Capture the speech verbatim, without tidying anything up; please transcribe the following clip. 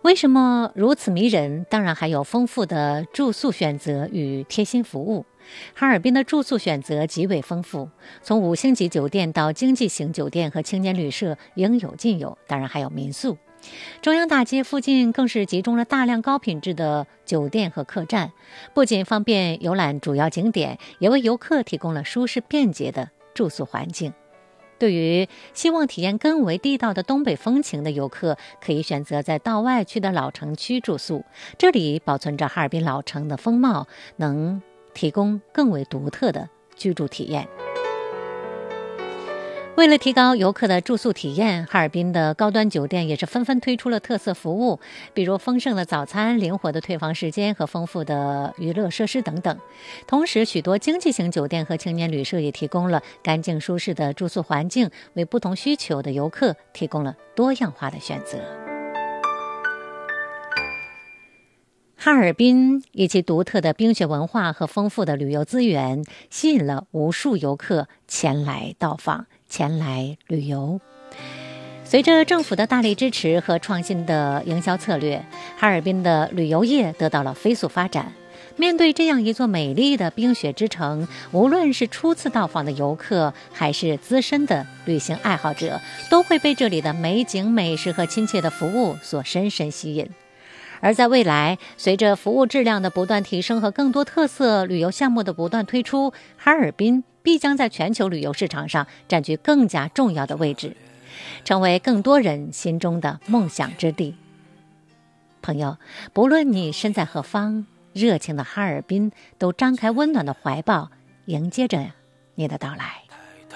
为什么如此迷人？当然还有丰富的住宿选择与贴心服务。哈尔滨的住宿选择极为丰富，从五星级酒店到经济型酒店和青年旅社应有尽有，当然还有民宿。中央大街附近更是集中了大量高品质的酒店和客栈，不仅方便游览主要景点，也为游客提供了舒适便捷的住宿环境。对于希望体验更为地道的东北风情的游客，可以选择在道外区的老城区住宿，这里保存着哈尔滨老城的风貌，能提供更为独特的居住体验。为了提高游客的住宿体验，哈尔滨的高端酒店也是纷纷推出了特色服务，比如丰盛的早餐、灵活的退房时间和丰富的娱乐设施等等。同时，许多经济型酒店和青年旅社也提供了干净舒适的住宿环境，为不同需求的游客提供了多样化的选择。哈尔滨以其独特的冰雪文化和丰富的旅游资源，吸引了无数游客前来到访、前来旅游。随着政府的大力支持和创新的营销策略，哈尔滨的旅游业得到了飞速发展。面对这样一座美丽的冰雪之城，无论是初次到访的游客，还是资深的旅行爱好者，都会被这里的美景、美食和亲切的服务所深深吸引。而在未来，随着服务质量的不断提升和更多特色旅游项目的不断推出，哈尔滨必将在全球旅游市场上占据更加重要的位置，成为更多人心中的梦想之地。朋友，不论你身在何方，热情的哈尔滨都张开温暖的怀抱，迎接着你的到来。